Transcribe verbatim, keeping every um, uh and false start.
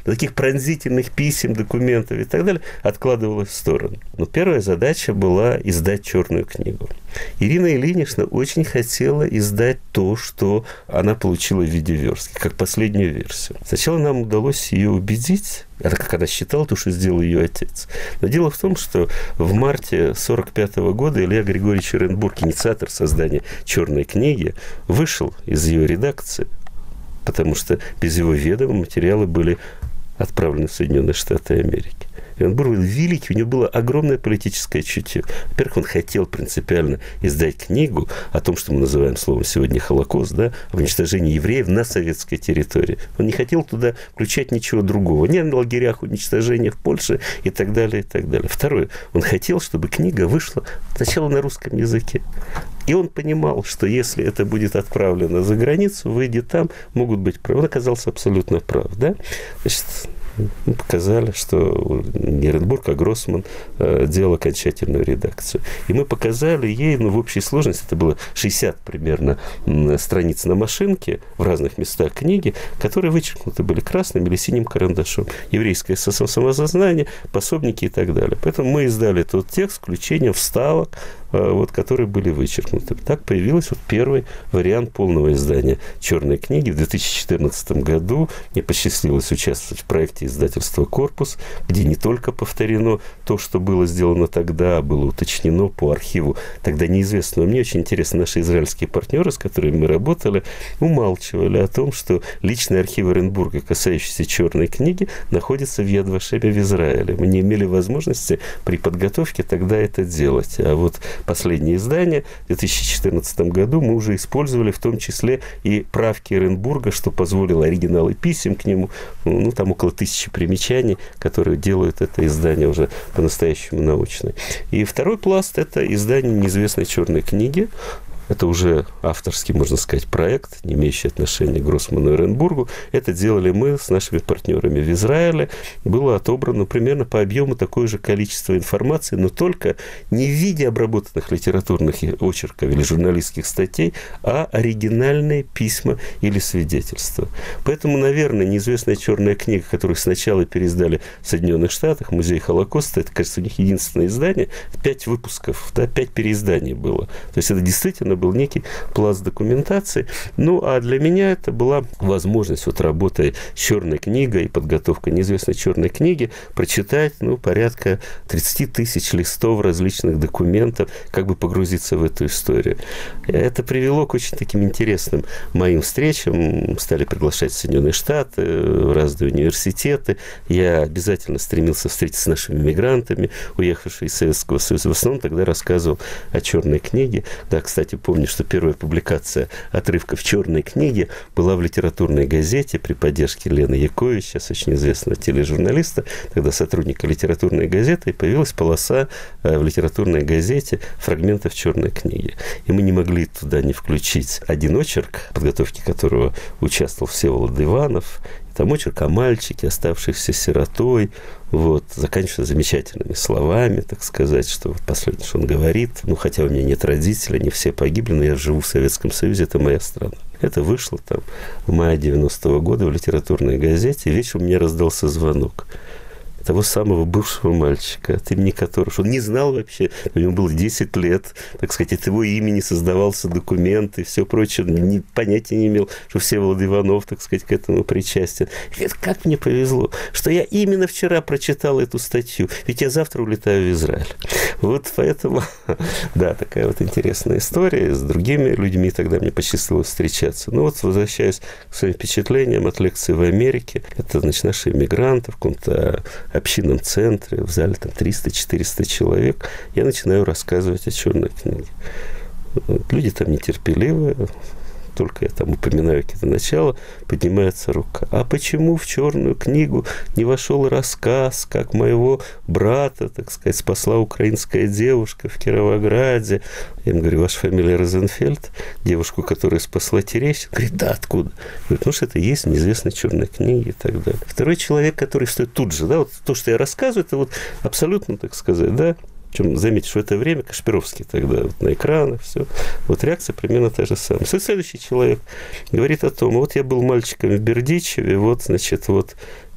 таких пронзительных писем, документов и так далее откладывалось в сторону. Но первая задача была издать «Черную книгу». Ирина Ильинична очень хотела издать то, что она получила в виде верстки, как последнюю версию. Сначала нам удалось ее убедить, это как она считала, то, что сделал ее отец. Но дело в том, что в марте сорок пятого года Илья Григорьевич Эренбург, инициатор создания «Черной книги», вышел из ее редакции, потому что без его ведома материалы были отправлены в Соединенные Штаты Америки. Эренбург был великий, у него было огромное политическое чутье. Во-первых, он хотел принципиально издать книгу о том, что мы называем словом сегодня Холокост, да, об уничтожении евреев на советской территории. Он не хотел туда включать ничего другого. Ни о лагерях уничтожения в Польше и так далее, и так далее. Второе, он хотел, чтобы книга вышла сначала на русском языке. И он понимал, что если это будет отправлено за границу, выйдет там, могут быть правы. Он оказался абсолютно прав, да? Значит, мы показали, что не Эренбург, а Гроссман э, делал окончательную редакцию. И мы показали ей, ну, в общей сложности, это было шестьдесят примерно страниц на машинке в разных местах книги, которые вычеркнуты были красным или синим карандашом. Еврейское самосознание, пособники и так далее. Поэтому мы издали тот текст с включением вставок, э, вот, которые были вычеркнуты. Так появился вот первый вариант полного издания «Черной книги». В две тысячи четырнадцатом году мне посчастливилось участвовать в проекте издательства «Корпус», где не только повторено то, что было сделано тогда, а было уточнено по архиву тогда неизвестного. Мне очень интересно, наши израильские партнеры, с которыми мы работали, умалчивали о том, что личный архив Эренбурга, касающийся «Черной книги», находится в Яд Вашеме в Израиле. Мы не имели возможности при подготовке тогда это делать. А вот последнее издание в две тысячи четырнадцатом году мы уже использовали в том числе и правки Эренбурга, что позволило оригиналы писем к нему, ну, там около тысячи примечаний, которые делают это издание уже по-настоящему научное. И второй пласт – это издание неизвестной «Черной книги». Это уже авторский, можно сказать, проект, не имеющий отношения к Гроссману и Эренбургу. Это делали мы с нашими партнерами в Израиле. Было отобрано примерно по объему такое же количество информации, но только не в виде обработанных литературных очерков или журналистских статей, а оригинальные письма или свидетельства. Поэтому, наверное, неизвестная «Черная книга», которую сначала переиздали в Соединенных Штатах, Музей Холокоста, это, кажется, у них единственное издание, пять выпусков, да, пять переизданий было. То есть это действительно был некий пласт документации. Ну, а для меня это была возможность, вот работая с «Черной книгой» и подготовкой неизвестной «Черной книги», прочитать, ну, порядка тридцать тысяч листов различных документов, как бы погрузиться в эту историю. Это привело к очень таким интересным моим встречам. Стали приглашать в Соединенные Штаты, в разные университеты. Я обязательно стремился встретиться с нашими мигрантами, уехавшими из Советского Союза. В основном тогда рассказывал о «Черной книге». Да, кстати, помню, что первая публикация отрывков «Черной книги» была в литературной газете при поддержке Лены Якович, сейчас очень известного тележурналиста, тогда сотрудника литературной газеты, и появилась полоса в литературной газете фрагментов «Черной книги». И мы не могли туда не включить один очерк, в подготовке которого участвовал Всеволод Иванов. Там очерк о мальчике, оставшихся сиротой, вот, заканчивая замечательными словами, так сказать, что вот последнее, что он говорит, ну, хотя у меня нет родителей, они все погибли, но я живу в Советском Союзе, это моя страна. Это вышло там в мае девяностого года в литературной газете, и вечером мне раздался звонок того самого бывшего мальчика, от имени которого, что он не знал вообще, у него было десять лет, так сказать, от его имени создавался документ и все прочее, он понятия не имел, что Всеволод Иванов, так сказать, к этому причастен. И говорит, как мне повезло, что я именно вчера прочитал эту статью, ведь я завтра улетаю в Израиль. Вот поэтому, да, такая вот интересная история. С другими людьми тогда мне посчастливилось встречаться. Ну вот, возвращаясь к своим впечатлениям от лекции в Америке, это, значит, наши иммигранты в каком-то общинном центре, в зале там триста-четыреста человек, я начинаю рассказывать о «Черной книге». Люди там нетерпеливые, только я там упоминаю какие-то начала, поднимается рука. А почему в «Черную книгу» не вошел рассказ, как моего брата, так сказать, спасла украинская девушка в Кировограде? Я ему говорю, ваша фамилия Розенфельд, девушку, которая спасла Терещенко? Говорит, да, откуда? Говорит, ну что это есть в неизвестной «Черной книге» и так далее. Второй человек, который стоит тут же, да, вот то, что я рассказываю, это вот абсолютно, так сказать, да. Причем, заметьте, что в это время Кашпировский тогда вот на экранах, все. Вот реакция примерно та же самая. Следующий человек говорит о том, вот я был мальчиком в Бердичеве, вот, значит, вот